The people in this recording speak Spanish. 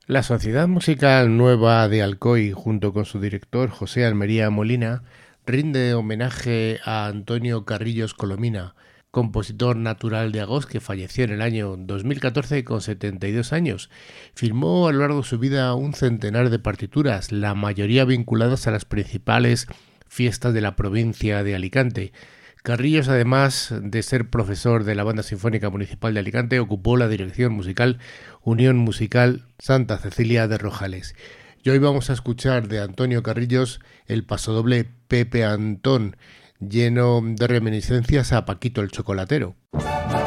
La Sociedad Musical Nueva de Alcoy, junto con su director José Almería Molina, rinde homenaje a Antonio Carrillos Colomina, compositor natural de Agós que falleció en el año 2014 con 72 años. Firmó a lo largo de su vida un centenar de partituras, la mayoría vinculadas a las principales fiestas de la provincia de Alicante. Carrillos, además de ser profesor de la Banda Sinfónica Municipal de Alicante, ocupó la dirección musical Unión Musical Santa Cecilia de Rojales. Y hoy vamos a escuchar de Antonio Carrillos el pasodoble Pepe Antón, lleno de reminiscencias a Paquito el Chocolatero.